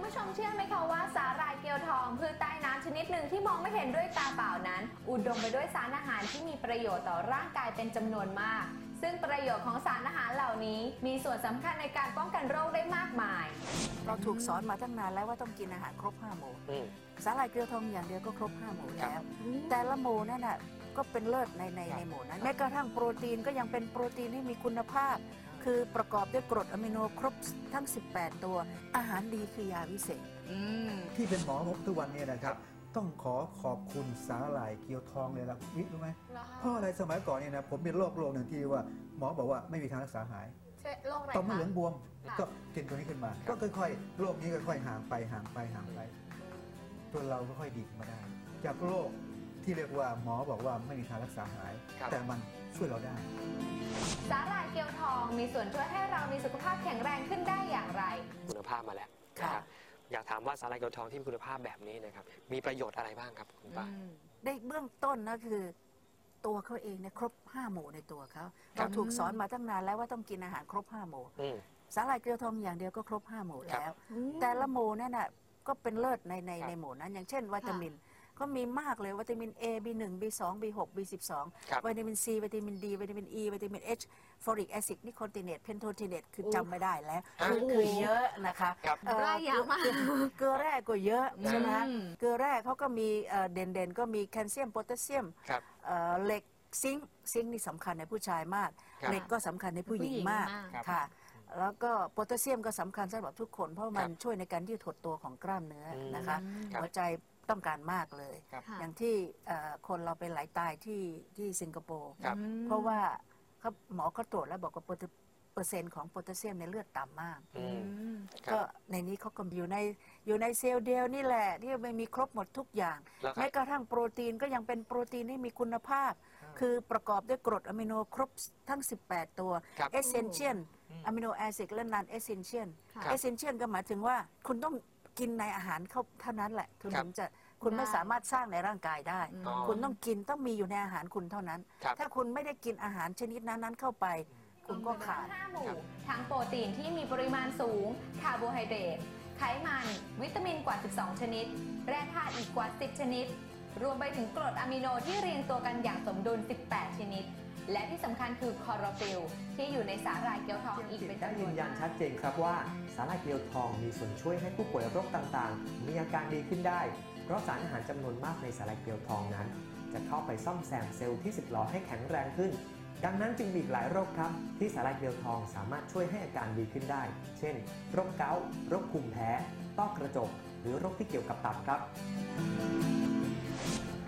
ผู้ชมเชื่อไหมคะว่าสาหร่ายเกลียวทองพืชใต้น้ำชนิดหนึ่งที่มองไม่เห็นด้วยตาเปล่านั้น อุดมไปด้วยสารอาหารที่มีประโยชน์ต่อร่างกายเป็นจำนวนมากซึ่งประโยชน์ของสารอาหารเหล่านี้มีส่วนสำคัญในการป้องกันโรคได้มากมายเราถูกสอนมาตั้งนานแล้วว่าต้องกินอาหารครบ5 หมู่สาหร่ายเกลียวทองอย่างเดียวก็ครบ5 หมู่แล้วแต่ละหมู่นั่นน่ะก็เป็นเลิศในหมู่นั้นแม้กระทั่งโปรตีนก็ยังเป็นโปรตีนที่มีคุณภาพคือประกอบด้วยกรดอะมิโนครบทั้ง18ตัวอาหารดีคือยาวิเศษที่เป็นหมอทุกวันนี้นะครับต้องขอบคุณสาหร่ายเกลียวทองเลยล่ะวิทย์รู้ไหมเพราะอะไรสมัยก่อนเนี่ยนะผมเป็นโรคหนึ่งที่ว่าหมอบอกว่าไม่มีทางรักษาหายต่อมเหลืองบวมก็กินตัวนี้ขึ้นมาก็ค่อยๆโรคนี้ค่อยๆห่างไปตัวเราก็ค่อยดีขึ้นมาได้จากโรคที่เรียกว่าหมอบอกว่าไม่มีทางรักษาหายแต่มันช่วยเราได้สาหร่ายเกลียวทองมีส่วนช่วยให้เรามีสุขภาพแข็งแรงขึ้นได้อย่างไรคุณภาพมาแล้วนะครับอยากถามว่าสาหร่ายเกลียวทองที่มีคุณภาพแบบนี้นะครับมีประโยชน์อะไรบ้างครับคุณป้าในเบื้องต้นนะคือตัวเขาเองเนี่ยครบ5 หมู่ในตัวเขาเราถูกสอนมาตั้งนานแล้วว่าต้องกินอาหารครบ5 หมู่สาหร่ายเกลียวทองอย่างเดียวก็ครบ5 หมู่แล้วแต่ละหมู่นั่นน่ะก็เป็นเลิศในหมู่นั้นอย่างเช่นวิตามินก็มีมากเลยวิตามิน A B1 B2 B6 B12 วิตามิน C วิตามิน D วิตามิน E วิตามิน H ฟอริกแอซิดนิโคติเนตเพนโทติเนตคือจำไม่ได้แล้วคือเยอะนะคะรายยาวมากเกลือแร่ก็เยอะใช่ไหมเกลือแร่เขาก็มีเด่นๆก็มีแคลเซียมโพแทสเซียมเหล็กซิงค์นี่สำคัญในผู้ชายมากเหล็กก็สำคัญในผู้หญิงมากค่ะแล้วก็โพแทสเซียมก็สำคัญสำหรับทุกคนเพราะมันช่วยในการยืดหดตัวของกล้ามเนื้อนะคะหัวใจต้องการมากเลยอย่างที่คนเราเป็นไหลตายที่สิงคโปร์เพราะว่าหมอเขาตรวจแล้วบอกว่าเปอร์เซ็นต์ของโพแทสเซียมในเลือดต่ำมากก็ในนี้เขาก็อยู่ในเซลล์เดียวนี่แหละที่ไม่มีครบหมดทุกอย่างแม้กระทั่งโปรตีนก็ยังเป็นโปรตีนที่มีคุณภาพคือประกอบด้วยกรดอะมิโนครบทั้ง18ตัวเอเซนเชียลอะมิโนแอซิดและนันเอเซนเชียลเอเซนเชียลก็หมายถึงว่าคุณต้องกินในอาหารเขาเท่านั้นแหละถึงจะคุณไม่สามารถสร้างในร่างกายได้คุณต้องกินต้องมีอยู่ในอาหารคุณเท่านั้นถ้าคุณไม่ได้กินอาหารชนิดนั้นเข้าไปคุณก็ขาด 5 หมู่ทั้งโปรตีนที่มีปริมาณสูงคาร์โบไฮเดรตไขมันวิตามินกว่า12ชนิดแร่ธาตุอีกกว่า10ชนิดรวมไปถึงกรดอะมิโนที่เรียงตัวกันอย่างสมดุล18ชนิดและที่สำคัญคือคลอโรฟิลที่อยู่ในสาหร่ายเกลียวทองอีกเป็นจำนวนมากยืนยันชัดเจนครับว่าสาหร่ายเกลียวทองมีส่วนช่วยให้ผู้ป่วยโรคต่างๆมีอาการดีขึ้นได้เพราะสารอาหารจำนวนมากในสาหร่ายเกลียวทองนั้นจะเข้าไปซ่อมแซมเซลล์ที่สึกหรอให้แข็งแรงขึ้นดังนั้นจึงมีหลายโรคครับที่สาหร่ายเกลียวทองสามารถช่วยให้อาการดีขึ้นได้เช่นโรคเกาต์โรคภูมิแพ้ต้อกระจกหรือโรคที่เกี่ยวกับตับครับ